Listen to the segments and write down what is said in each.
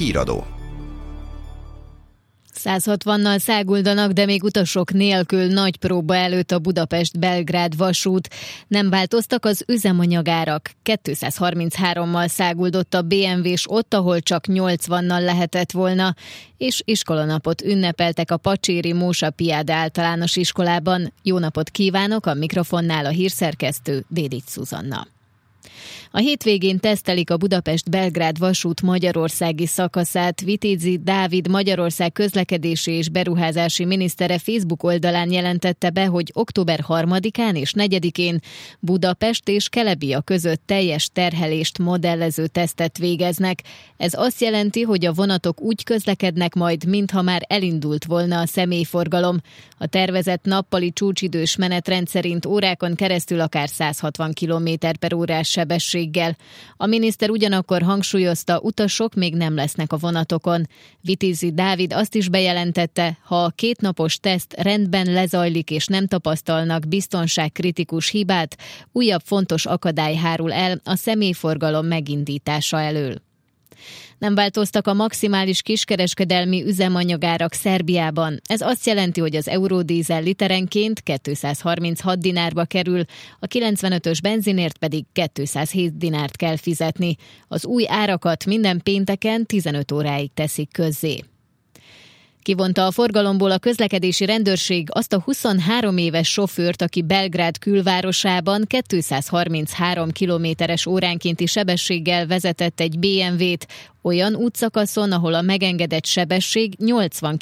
híradó. 160-nal száguldanak, de még utasok nélkül nagy próba előtt a Budapest-Belgrád vasút. Nem változtak az üzemanyagárak. 233-mal száguldott a BMW-s ott, ahol csak 80-nal lehetett volna, és iskolanapot ünnepeltek a Pacséri Mósa Piade általános iskolában. Jó napot kívánok, a mikrofonnál a hírszerkesztő Dédics Zuzanna. A hétvégén tesztelik a Budapest-Belgrád vasút magyarországi szakaszát. Vitézi Dávid Magyarország közlekedési és beruházási minisztere Facebook oldalán jelentette be, hogy október 3-án és 4-én Budapest és Kelebia között teljes terhelést modellező tesztet végeznek. Ez azt jelenti, hogy a vonatok úgy közlekednek majd, mintha már elindult volna a személyforgalom. A tervezett nappali csúcsidős menetrend szerint órákon keresztül akár 160 km/h sebességgel. A miniszter ugyanakkor hangsúlyozta, utasok még nem lesznek a vonatokon. Vitézi Dávid azt is bejelentette, ha a 2 napos teszt rendben lezajlik és nem tapasztalnak biztonságkritikus hibát, újabb fontos akadály hárul el a személyforgalom megindítása elől. Nem változtak a maximális kiskereskedelmi üzemanyagárak Szerbiában. Ez azt jelenti, hogy az eurodízel literenként 236 dinárba kerül, a 95-ös benzinért pedig 207 dinárt kell fizetni. Az új árakat minden pénteken 15 óráig teszik közzé. Kivonta a forgalomból a közlekedési rendőrség azt a 23 éves sofőrt, aki Belgrád külvárosában 233 km/h óránkénti sebességgel vezetett egy BMW-t, olyan útszakaszon, ahol a megengedett sebesség 80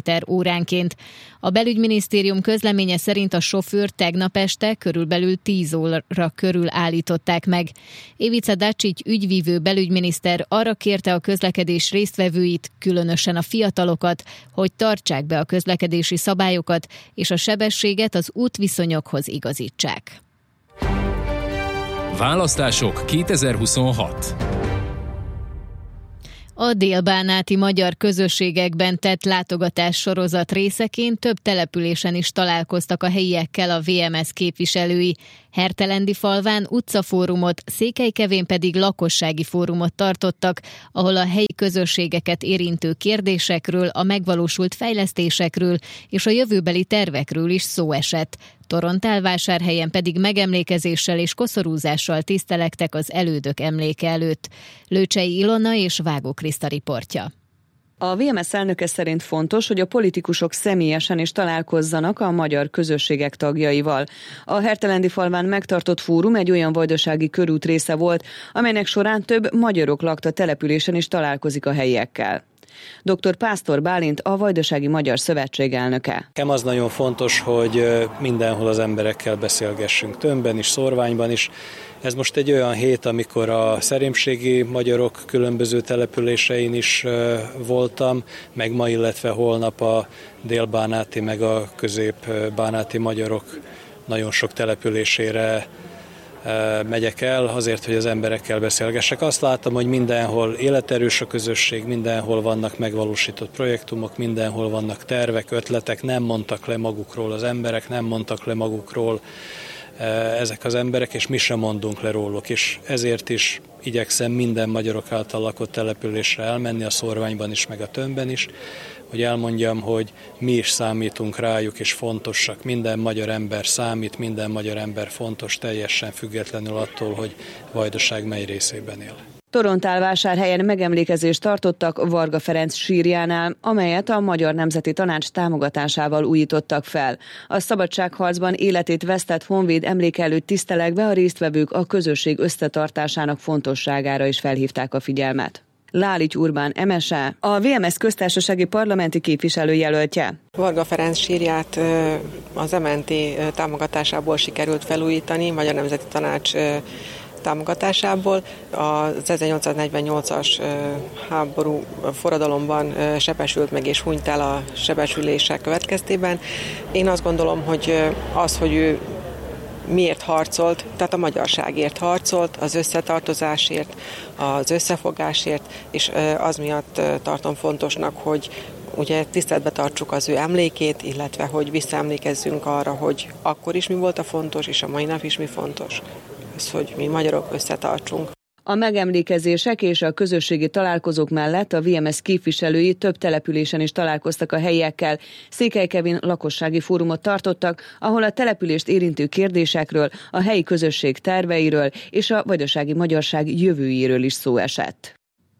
km/h. A belügyminisztérium közleménye szerint a sofőrt tegnap este körülbelül 10 óra körül állították meg. Ivica Dačić ügyvívő belügyminiszter arra kérte a közlekedés résztvevőit, különösen a fiatalokat, hogy tartsák be a közlekedési szabályokat, és a sebességet az útviszonyokhoz igazítsák. Választások 2026. A délbánáti magyar közösségekben tett látogatás sorozat részeként több településen is találkoztak a helyiekkel a VMS képviselői. Hertelendifalván utcafórumot, Székelykevén pedig lakossági fórumot tartottak, ahol a helyi közösségeket érintő kérdésekről, a megvalósult fejlesztésekről és a jövőbeli tervekről is szó esett. Torontálvásárhelyen pedig megemlékezéssel és koszorúzással tisztelektek az elődök emléke előtt. Lőcsei Ilona és Vágó Kriszta riportja. A VMS elnöke szerint fontos, hogy a politikusok személyesen is találkozzanak a magyar közösségek tagjaival. A Hertelendifalván megtartott fórum egy olyan vajdasági körút része volt, amelynek során több magyarok lakta településen is találkozik a helyiekkel. Dr. Pásztor Bálint, a Vajdasági Magyar Szövetség elnöke. Nekem az nagyon fontos, hogy mindenhol az emberekkel beszélgessünk, tömbben is, szórványban is. Ez most egy olyan hét, amikor a szerémségi magyarok különböző településein is voltam, meg ma, illetve holnap a délbánáti, meg a középbánáti magyarok nagyon sok településére megyek el, azért, hogy az emberekkel beszélgessek. Azt látom, hogy mindenhol életerős a közösség, mindenhol vannak megvalósított projektumok, mindenhol vannak tervek, ötletek, nem mondtak le magukról az emberek, nem mondtak le magukról ezek az emberek, és mi sem mondunk le róluk, és ezért is igyekszem minden magyarok által lakott településre elmenni, a szórványban is, meg a tömbben is, hogy elmondjam, hogy mi is számítunk rájuk, és fontosak. Minden magyar ember számít, minden magyar ember fontos, teljesen függetlenül attól, hogy Vajdaság mely részében él. Torontálvásárhelyen megemlékezést tartottak Varga Ferenc sírjánál, amelyet a Magyar Nemzeti Tanács támogatásával újítottak fel. A szabadságharcban életét vesztett honvéd emléke előtt tisztelegve a résztvevők a közösség összetartásának fontosságára is felhívták a figyelmet. Lálics Urbán Emese, a VMS köztársasági parlamenti képviselőjelöltje. Varga Ferenc sírját az MNT támogatásából sikerült felújítani, Magyar Nemzeti Tanács támogatásából. Az 1848-as háború forradalomban sebesült meg és hunyt el a sebesülések következtében. Én azt gondolom, hogy az, hogy ő miért harcolt, tehát a magyarságért harcolt, az összetartozásért, az összefogásért, és az miatt tartom fontosnak, hogy ugye tiszteletbe tartsuk az ő emlékét, illetve hogy visszaemlékezzünk arra, hogy akkor is mi volt a fontos, és a mai nap is mi fontos. Az, hogy mi magyarok összetartsunk. A megemlékezések és a közösségi találkozók mellett a VMS képviselői több településen is találkoztak a helyiekkel. Székely Kevin lakossági fórumot tartottak, ahol a települést érintő kérdésekről, a helyi közösség terveiről és a vajdasági magyarság jövőjéről is szó esett.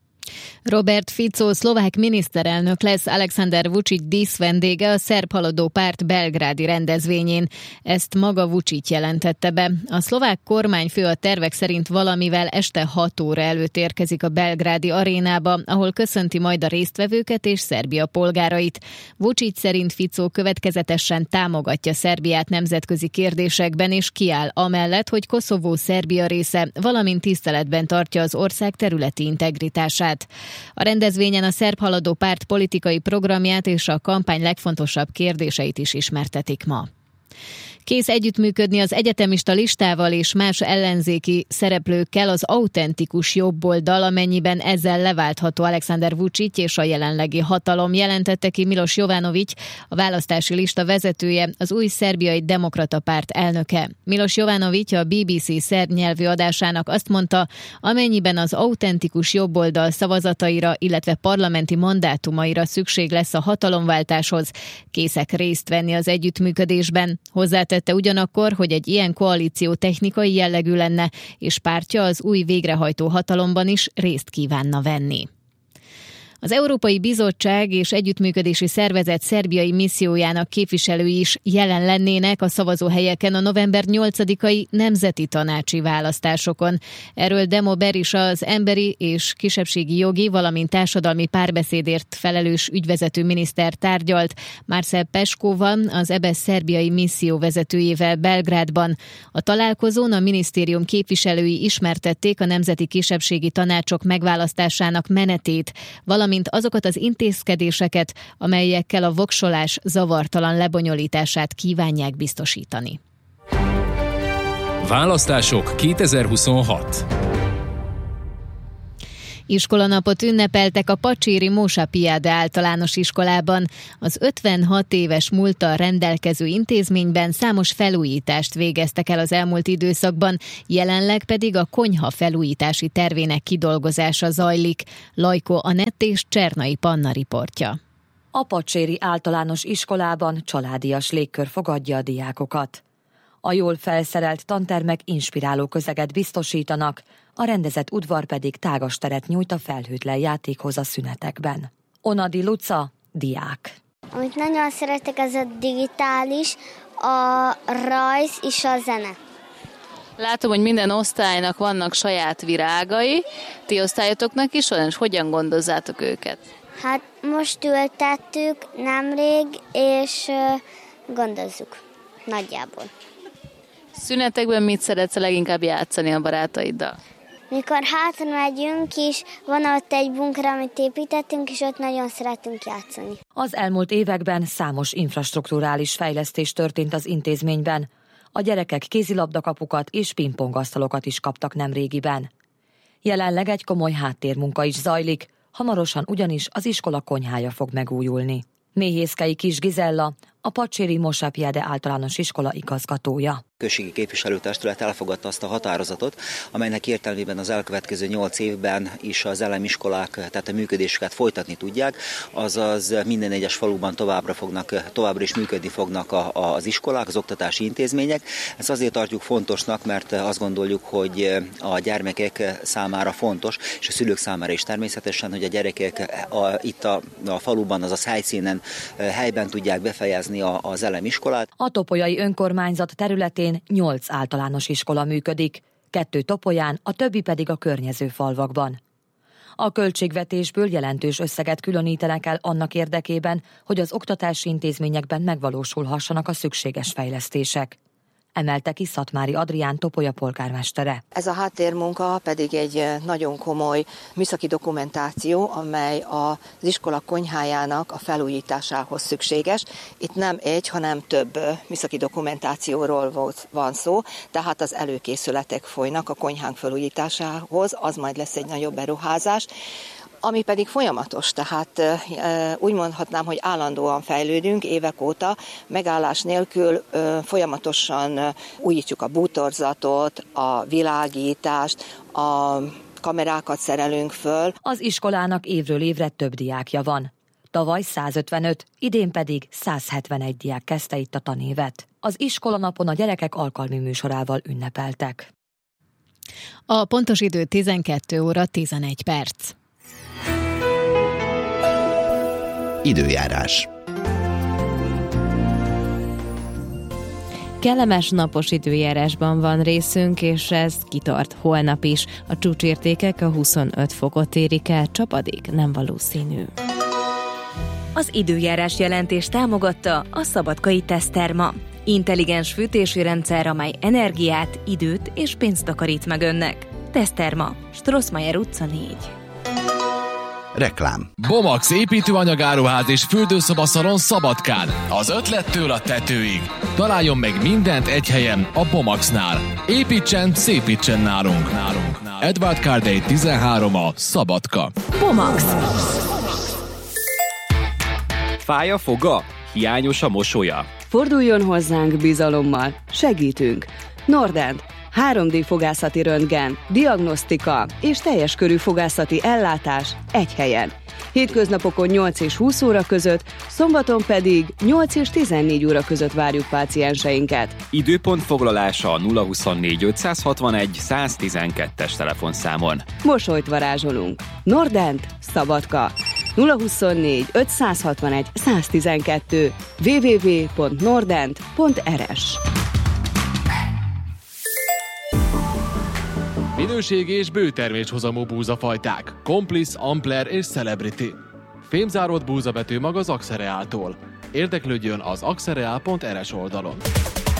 Robert Fico szlovák miniszterelnök lesz Alexander Vučić díszvendége a szerb haladó párt belgrádi rendezvényén. Ezt maga Vučić jelentette be. A szlovák kormányfő a tervek szerint valamivel este 6 óra előtt érkezik a belgrádi arénába, ahol köszönti majd a résztvevőket és Szerbia polgárait. Vučić szerint Fico következetesen támogatja Szerbiát nemzetközi kérdésekben és kiáll amellett, hogy Koszovó Szerbia része, valamint tiszteletben tartja az ország területi integritását. A rendezvényen a szerb haladó párt politikai programját és a kampány legfontosabb kérdéseit is ismertetik ma. Kész együttműködni az egyetemista listával és más ellenzéki szereplőkkel az autentikus jobboldal, amennyiben ezzel leváltható Alexander Vučić és a jelenlegi hatalom, jelentette ki Miloš Jovanović, a választási lista vezetője, az új szerbiai demokrata párt elnöke. Miloš Jovanović a BBC szerb nyelvű adásának azt mondta, amennyiben az autentikus jobboldal szavazataira, illetve parlamenti mandátumaira szükség lesz a hatalomváltáshoz, készek részt venni az együttműködésben. Hozzátette ugyanakkor, hogy egy ilyen koalíció technikai jellegű lenne, és pártja az új végrehajtó hatalomban is részt kívánna venni. Az Európai Bizottság és Együttműködési Szervezet szerbiai missziójának képviselői is jelen lennének a szavazóhelyeken a november 8-ai nemzeti tanácsi választásokon. Erről Demo Beris, az emberi és kisebbségi jogi, valamint társadalmi párbeszédért felelős ügyvezető miniszter tárgyalt Marcel Peskóval, az EBESZ szerbiai misszió vezetőjével Belgrádban. A találkozón a minisztérium képviselői ismertették a nemzeti kisebbségi tanácsok megválasztásának menetét, valamint azokat az intézkedéseket, amelyekkel a voksolás zavartalan lebonyolítását kívánják biztosítani. Választások 2026. Iskolanapot ünnepeltek a pacséri Mósa Piade általános iskolában. Az 56 éves múlttal rendelkező intézményben számos felújítást végeztek el az elmúlt időszakban, jelenleg pedig a konyha felújítási tervének kidolgozása zajlik. Lajko Anett és Csernai Panna riportja. A pacséri általános iskolában családias légkör fogadja a diákokat. A jól felszerelt tantermek inspiráló közeget biztosítanak, a rendezett udvar pedig tágas teret nyújt a felhőtlen játékhoz a szünetekben. Onadi Luca, diák. Amit nagyon szeretek, az a digitális, a rajz és a zene. Látom, hogy minden osztálynak vannak saját virágai. Ti osztályotoknak is van, és hogyan gondozzátok őket? Hát most ültettük nemrég, és gondozzuk nagyjából. Szünetekben mit szeretsz leginkább játszani a barátaiddal? Mikor hátra megyünk is, van ott egy bunker, amit építettünk, és ott nagyon szeretünk játszani. Az elmúlt években számos infrastrukturális fejlesztés történt az intézményben. A gyerekek kézilabdakapukat és pingpongasztalokat is kaptak nemrégiben. Jelenleg egy komoly háttérmunka is zajlik, hamarosan ugyanis az iskola konyhája fog megújulni. Méhészkei Kis Gizella, a pacséri Mósa Piade általános iskola igazgatója. Községi képviselőtestület elfogadta azt a határozatot, amelynek értelmében az elkövetkező 8 évben is az elemiskolák, tehát a működésüket folytatni tudják, azaz minden egyes faluban továbbra is működni fognak az iskolák, az oktatási intézmények. Ezt azért tartjuk fontosnak, mert azt gondoljuk, hogy a gyermekek számára fontos, és a szülők számára is természetesen, hogy a gyerekek itt a faluban, azaz helyszínen, helyben tudják befejezni az elemiskolát. A topolyai önkormányzat területén 8 általános iskola működik, 2 Topolyán, a többi pedig a környező falvakban. A költségvetésből jelentős összeget különítenek el annak érdekében, hogy az oktatási intézményekben megvalósulhassanak a szükséges fejlesztések. Emelte ki Szatmári Adrián Topolya polgármestere. Ez a háttérmunka pedig egy nagyon komoly műszaki dokumentáció, amely az iskola konyhájának a felújításához szükséges. Itt nem egy, hanem több műszaki dokumentációról van szó, tehát az előkészületek folynak a konyhánk felújításához, az majd lesz egy nagyobb beruházás. Ami pedig folyamatos, tehát úgy mondhatnám, hogy állandóan fejlődünk évek óta, megállás nélkül folyamatosan újítjuk a bútorzatot, a világítást, a kamerákat szerelünk föl. Az iskolának évről évre több diákja van. Tavaly 155, idén pedig 171 diák kezdte itt a tanévet. Az iskolanapon a gyerekek alkalmi műsorával ünnepeltek. A pontos idő 12 óra 11 perc. Időjárás. Kellemes napos időjárásban van részünk, és ez kitart holnap is. A csúcsértékek a 25 fokot érik el, csapadék nem valószínű. Az időjárás jelentés támogatta a Szabadkai Teszterma. Intelligens fűtési rendszer, amely energiát, időt és pénzt takarít meg önnek. Teszterma, Strossmayer utca 4. Reklám. Bomax építőanyagáruház és fürdőszobaszalon Szabadkán. Az ötlettől a tetőig. Találjon meg mindent egy helyen, a Bomaxnál. Építsen, szépítsen nálunk. Edward Cardey 13-a, Szabadka. Bomax. Fáj a foga? Hiányos a mosolya? Forduljon hozzánk bizalommal, segítünk. Nordent, 3D fogászati röntgen, diagnosztika és teljes körű fogászati ellátás egy helyen. Hétköznapokon 8 és 20 óra között, szombaton pedig 8 és 14 óra között várjuk pácienseinket. Időpontfoglalása a 024 561 112-es telefonszámon. Mosolyt varázsolunk. Nordent, Szabadka. 024 561 112 www.nordent.rs. Minőségi és bőterméshozamú búzafajták. Complice, Ampler és Celebrity. Fémzáródott búzabetű mag az Axereáltól. Érdeklődjön az axereal.rs oldalon.